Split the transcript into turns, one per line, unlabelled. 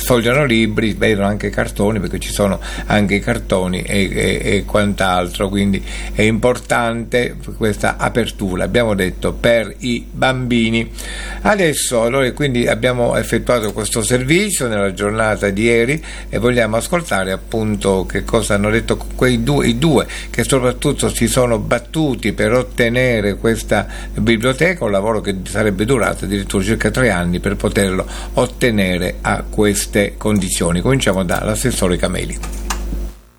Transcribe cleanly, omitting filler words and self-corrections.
sfogliano libri, vedono anche cartoni, perché ci sono anche i cartoni e quant'altro, quindi è importante questa apertura, abbiamo detto, per i bambini. Adesso allora, quindi abbiamo effettuato questo servizio nella giornata di ieri e vogliamo ascoltare appunto che cosa hanno detto i due che soprattutto si sono battuti per ottenere questa biblioteca, un lavoro che sarebbe durato addirittura circa 3 anni per poterlo ottenere a queste condizioni. Cominciamo dall'assessore Cameli.